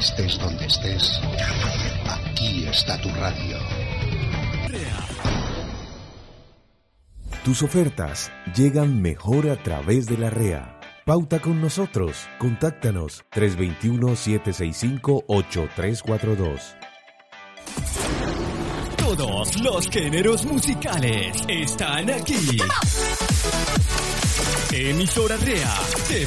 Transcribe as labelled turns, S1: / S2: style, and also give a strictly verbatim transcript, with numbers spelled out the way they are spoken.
S1: Estés donde estés, aquí está tu radio.
S2: Tus ofertas llegan mejor a través de la R E A. Pauta con nosotros. Contáctanos tres dos uno, siete seis cinco, ocho tres cuatro dos.
S3: Todos los géneros musicales están aquí. Emisora R E A.